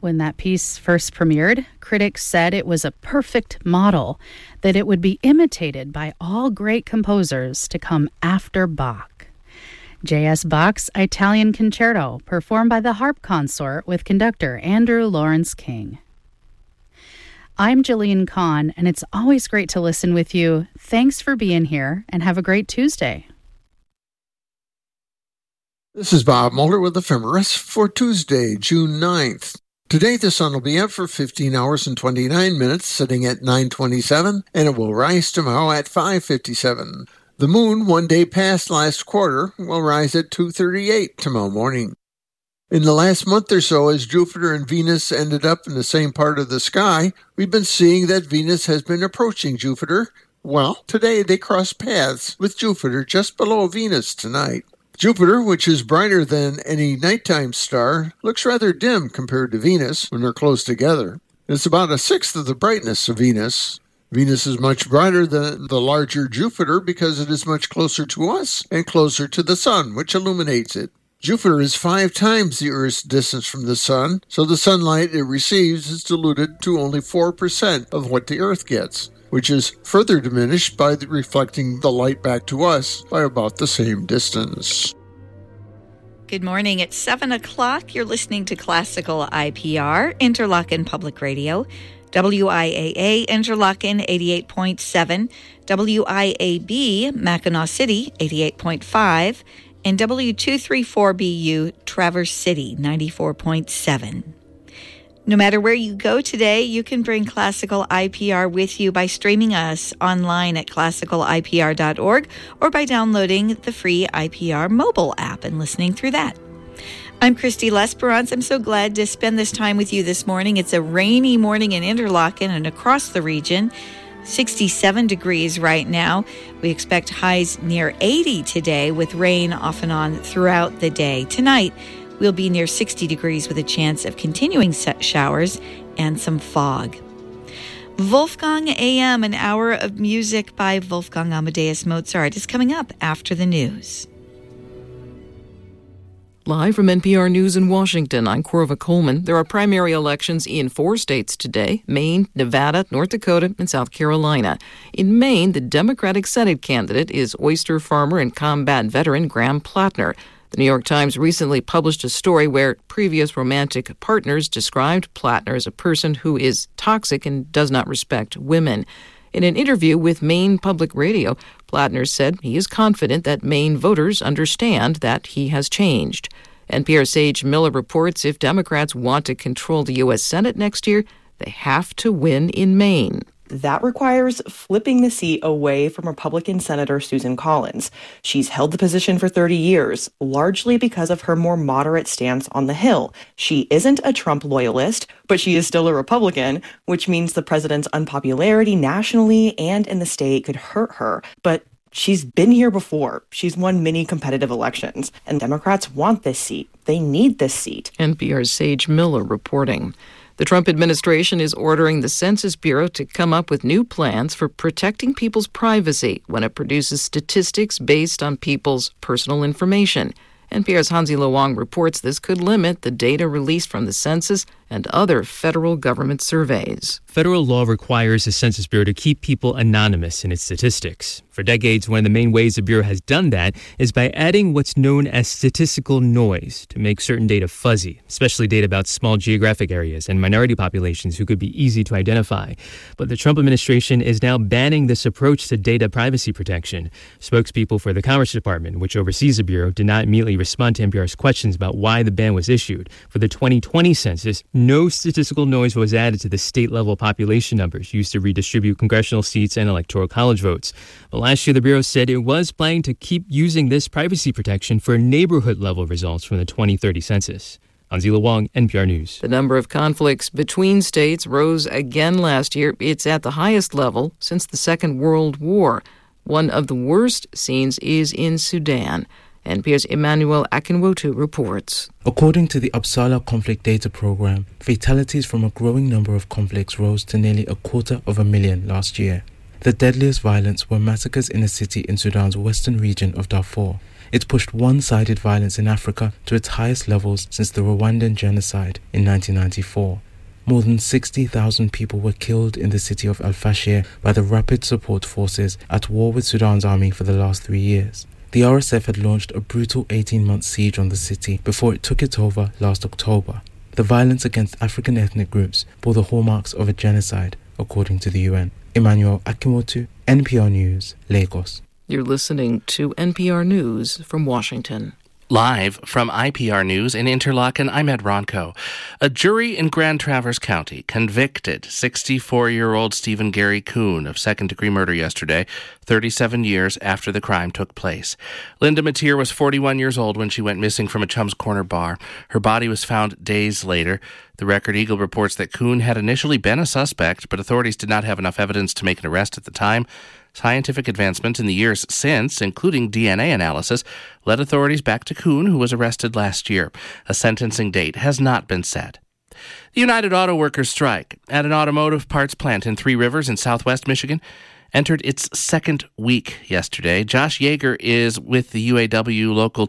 When that piece first premiered, critics said it was a perfect model, that it would be imitated by all great composers to come after Bach. J.S. Bach's Italian Concerto, performed by the harp consort with conductor Andrew Lawrence King. I'm Jillian Kahn, and it's always great to listen with you. Thanks for being here, and have a great Tuesday. This is Bob Mulder with Ephemeris for Tuesday, June 9th. Today the sun will be up for 15 hours and 29 minutes, sitting at 9:27, and it will rise tomorrow at 5:57. The moon, one day past last quarter, will rise at 2:38 tomorrow morning. In the last month or so, as Jupiter and Venus ended up in the same part of the sky, we've been seeing that Venus has been approaching Jupiter. Well, today they cross paths with Jupiter just below Venus tonight. Jupiter, which is brighter than any nighttime star, looks rather dim compared to Venus when they're close together. It's about a sixth of the brightness of Venus. Venus is much brighter than the larger Jupiter because it is much closer to us and closer to the sun, which illuminates it. Jupiter is 5 times the Earth's distance from the sun, so the sunlight it receives is diluted to only 4% of what the Earth gets, which is further diminished by reflecting the light back to us by about the same distance. Good morning. It's 7 o'clock. You're listening to Classical IPR, Interlochen Public Radio, WIAA, Interlochen 88.7, WIAB, Mackinac City 88.5, and W234BU, Traverse City 94.7. No matter where you go today, you can bring Classical IPR with you by streaming us online at classicalipr.org or by downloading the free IPR mobile app and listening through that. I'm Christy Lesperance. I'm so glad to spend this time with you this morning. It's a rainy morning in Interlochen and across the region. 67 degrees right now. We expect highs near 80 today with rain off and on throughout the day. Tonight, we'll be near 60 degrees with a chance of continuing showers and some fog. Wolfgang AM, an hour of music by Wolfgang Amadeus Mozart, is coming up after the news. Live from NPR News in Washington, I'm Corva Coleman. There are primary elections in 4 states today: Maine, Nevada, North Dakota, and South Carolina. In Maine, the Democratic Senate candidate is oyster farmer and combat veteran Graham Plattner. The New York Times recently published a story where previous romantic partners described Plattner as a person who is toxic and does not respect women. In an interview with Maine Public Radio, Plattner said he is confident that Maine voters understand that he has changed. NPR Sage Miller reports if Democrats want to control the U.S. Senate next year, they have to win in Maine. That requires flipping the seat away from Republican Senator Susan Collins. She's held the position for 30 years, largely because of her more moderate stance on the Hill. She isn't a Trump loyalist, but she is still a Republican, which means the president's unpopularity nationally and in the state could hurt her. But she's been here before. She's won many competitive elections, and Democrats want this seat. They need this seat. NPR's Sage Miller reporting. The Trump administration is ordering the Census Bureau to come up with new plans for protecting people's privacy when it produces statistics based on people's personal information. NPR's Hansi Lo Wang reports this could limit the data released from the census and other federal government surveys. Federal law requires the Census Bureau to keep people anonymous in its statistics. For decades, one of the main ways the Bureau has done that is by adding what's known as statistical noise to make certain data fuzzy, especially data about small geographic areas and minority populations who could be easy to identify. But the Trump administration is now banning this approach to data privacy protection. Spokespeople for the Commerce Department, which oversees the Bureau, did not immediately respond to NPR's questions about why the ban was issued. For the 2020 census, no statistical noise was added to the state-level population numbers used to redistribute congressional seats and electoral college votes. But last year, the Bureau said it was planning to keep using this privacy protection for neighborhood-level results from the 2030 census. Hansi Lo Wang, NPR News. The number of conflicts between states rose again last year. It's at the highest level since the Second World War. One of the worst scenes is in Sudan. NPR's Emmanuel Akinwotu reports. According to the Uppsala Conflict Data Program, fatalities from a growing number of conflicts rose to nearly 250,000 last year. The deadliest violence were massacres in a city in Sudan's western region of Darfur. It's pushed one-sided violence in Africa to its highest levels since the Rwandan genocide in 1994. More than 60,000 people were killed in the city of Al-Fashir by the Rapid Support Forces at war with Sudan's army for the last 3 years. The RSF had launched a brutal 18-month siege on the city before it took it over last October. The violence against African ethnic groups bore the hallmarks of a genocide, according to the UN. Emmanuel Akimotu, NPR News, Lagos. You're listening to NPR News from Washington. Live from IPR News in Interlaken, I'm Ed Ronco. A jury in Grand Traverse County convicted 64-year-old Stephen Gary Kuhn of second-degree murder yesterday, 37 years after the crime took place. Linda Mateer was 41 years old when she went missing from a Chum's Corner bar. Her body was found days later. The Record Eagle reports that Kuhn had initially been a suspect, but authorities did not have enough evidence to make an arrest at the time. Scientific advancement in the years since, including DNA analysis, led authorities back to Kuhn, who was arrested last year. A sentencing date has not been set. The United Auto Workers strike at an automotive parts plant in Three Rivers in southwest Michigan entered its second week yesterday. Josh Yeager is with the UAW Local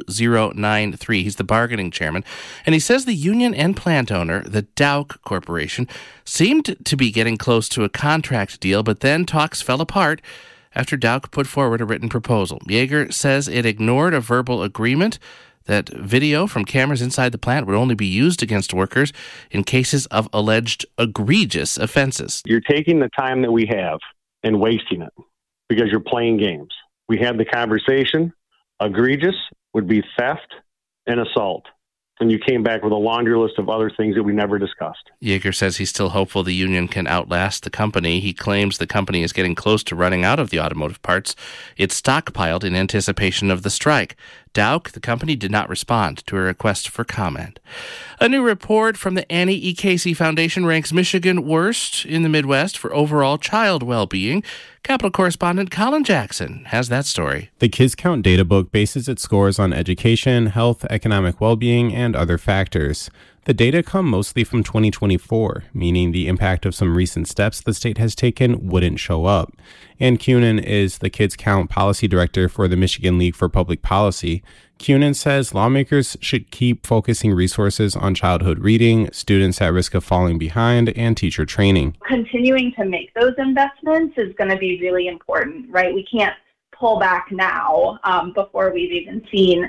2093. He's the bargaining chairman. And he says the union and plant owner, the Dauch Corporation, seemed to be getting close to a contract deal, but then talks fell apart after Dauch put forward a written proposal. Yeager says it ignored a verbal agreement that video from cameras inside the plant would only be used against workers in cases of alleged egregious offenses. You're taking the time that we have and wasting it because you're playing games. We had the conversation. Egregious would be theft and assault. And you came back with a laundry list of other things that we never discussed. Yeager says he's still hopeful the union can outlast the company. He claims the company is getting close to running out of the automotive parts it's stockpiled in anticipation of the strike. Dauch, the company, did not respond to a request for comment. A new report from the Annie E. Casey Foundation ranks Michigan worst in the Midwest for overall child well-being. Capitol correspondent Colin Jackson has that story. The Kids Count data book bases its scores on education, health, economic well-being, and other factors. The data come mostly from 2024, meaning the impact of some recent steps the state has taken wouldn't show up. Ann Cunin is the Kids Count policy director for the Michigan League for Public Policy. Cunin says lawmakers should keep focusing resources on childhood reading, students at risk of falling behind, and teacher training. Continuing to make those investments is going to be really important, right? We can't pull back now before we've even seen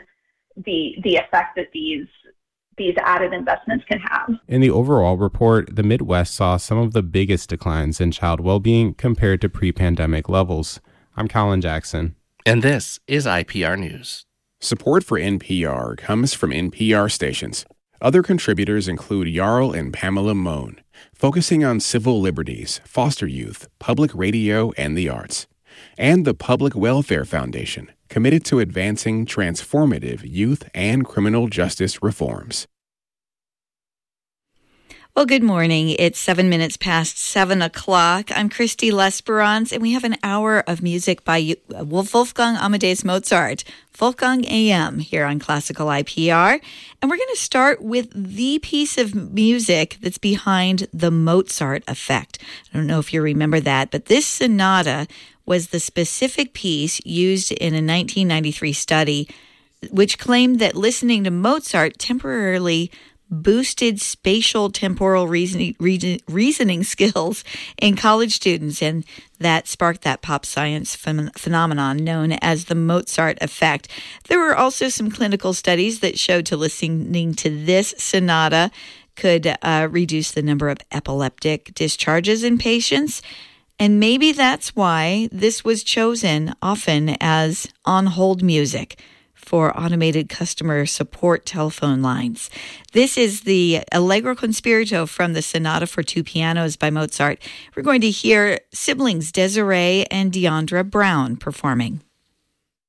the effect that these added investments can have. In the overall report, the Midwest saw some of the biggest declines in child well-being compared to pre-pandemic levels. I'm Colin Jackson. And this is IPR News. Support for NPR comes from NPR stations. Other contributors include Jarl and Pamela Mohn, focusing on civil liberties, foster youth, public radio, and the arts. And the Public Welfare Foundation, committed to advancing transformative youth and criminal justice reforms. Well, good morning. It's 7 minutes past 7 o'clock. I'm Christy Lesperance, and we have an hour of music by Wolfgang Amadeus Mozart, Wolfgang AM, here on Classical IPR. And we're going to start with the piece of music that's behind the Mozart effect. I don't know if you remember that, but this sonata was the specific piece used in a 1993 study which claimed that listening to Mozart temporarily boosted spatial temporal reasoning skills in college students, and that sparked that pop science phenomenon known as the Mozart effect. There were also some clinical studies that showed to listening to this sonata could reduce the number of epileptic discharges in patients. And maybe that's why this was chosen often as on-hold music for automated customer support telephone lines. This is the Allegro con Spirito from the Sonata for Two Pianos by Mozart. We're going to hear siblings Desiree and Deandra Brown performing.